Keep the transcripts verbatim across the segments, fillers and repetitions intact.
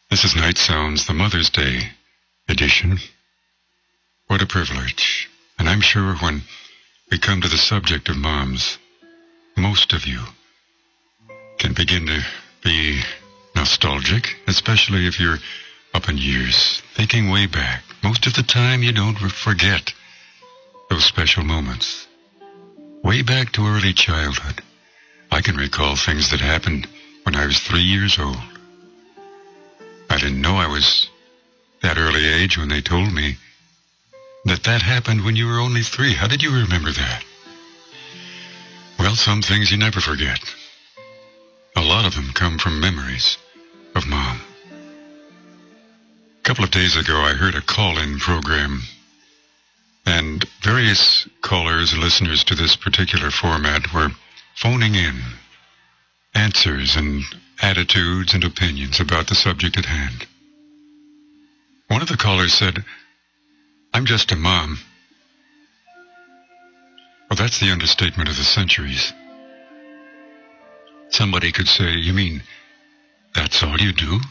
This is Night Sounds, the Mother's Day edition. What a privilege. And I'm sure when we come to the subject of moms, most of you can begin to be nostalgic, especially if you're up in years, thinking way back. Most of the time you don't forget those special moments. Way back to early childhood, I can recall things that happened when I was three years old. I didn't know I was that early age when they told me that that happened when you were only three. How did you remember that? Well, some things you never forget. A lot of them come from memories of Mom. A couple of days ago, I heard a call-in program, and various callers, listeners to this particular format, were phoning in answers and attitudes and opinions about the subject at hand. One of the callers said, "I'm just a mom." Well, that's the understatement of the centuries. Somebody could say, "You mean that's all you do?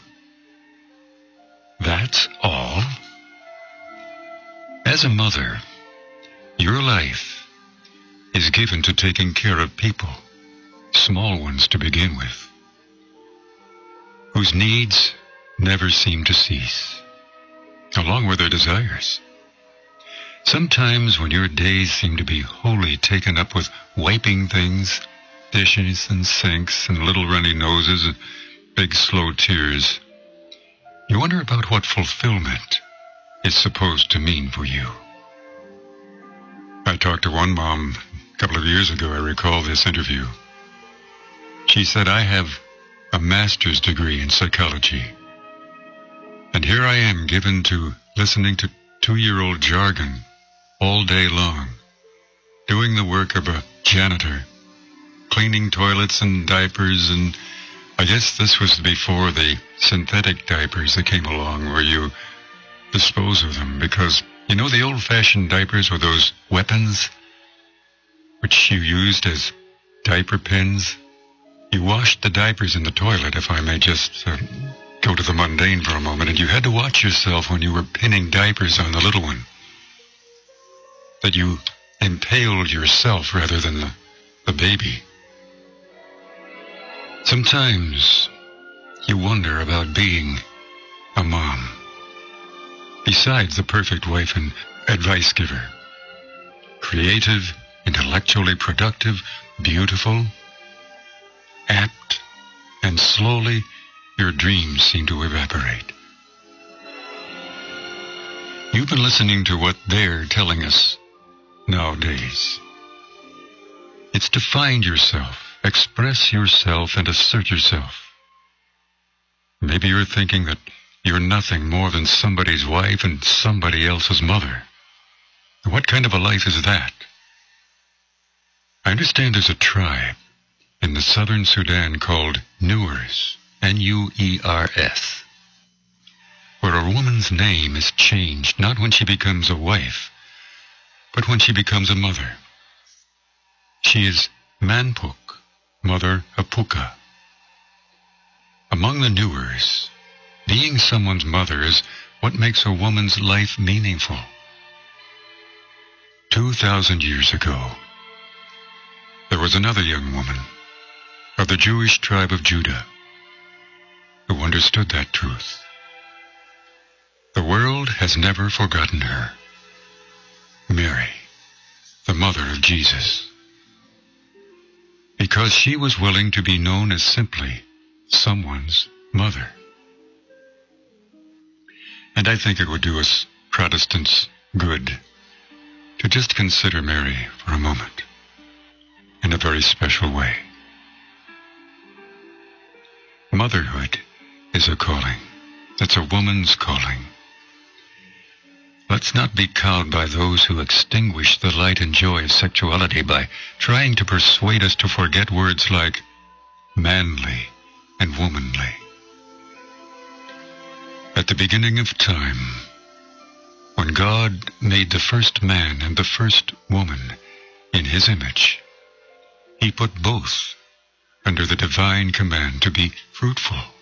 That's all?" As a mother, your life is given to taking care of people, small ones to begin with, whose needs never seem to cease, along with their desires. Sometimes when your days seem to be wholly taken up with wiping things, dishes and sinks and little runny noses and big slow tears, you wonder about what fulfillment is supposed to mean for you. I talked to one mom a couple of years ago. I recall this interview. She said, "I have a master's degree in psychology, and here I am given to listening to two-year-old jargon all day long, doing the work of a janitor, cleaning toilets and diapers, and I guess this was before the synthetic diapers that came along where you dispose of them, because, you know, the old-fashioned diapers were those weapons which you used as diaper pins. You washed the diapers in the toilet, if I may just uh, go to the mundane for a moment, and you had to watch yourself when you were pinning diapers on the little one, that you impaled yourself rather than the, the baby. Sometimes you wonder about being a mom. Besides the perfect wife and advice giver, creative, intellectually productive, beautiful, apt, and slowly your dreams seem to evaporate. You've been listening to what they're telling us nowadays. It's to find yourself, express yourself, and assert yourself. Maybe you're thinking that you're nothing more than somebody's wife and somebody else's mother. What kind of a life is that? I understand there's a tribe in the southern Sudan called Nuers, N U E R S, where a woman's name is changed not when she becomes a wife, but when she becomes a mother. She is Manpuk, Mother Apuka. Among the Nuers, being someone's mother is what makes a woman's life meaningful. Two thousand years ago, there was another young woman of the Jewish tribe of Judah who understood that truth. The world has never forgotten her. Mary, the mother of Jesus, because she was willing to be known as simply someone's mother. And I think it would do us Protestants good to just consider Mary for a moment in a very special way. Motherhood is a calling. It's a woman's calling. Let's not be cowed by those who extinguish the light and joy of sexuality by trying to persuade us to forget words like manly and womanly. At the beginning of time, when God made the first man and the first woman in his image, he put both under the divine command to be fruitful